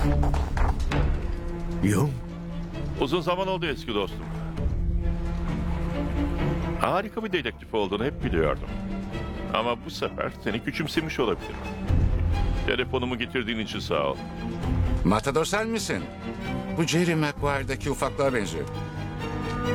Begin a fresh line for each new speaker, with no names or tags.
Yung,
Uzun zaman oldu eski dostum. Harika bir dedektif olduğunu hep biliyordum. Ama bu sefer seni küçümsemiş olabilirim. Telefonumu getirdiğin için sağ ol.
Matador sen misin? Bu Jerry Maguire'daki ufaklığa benziyor.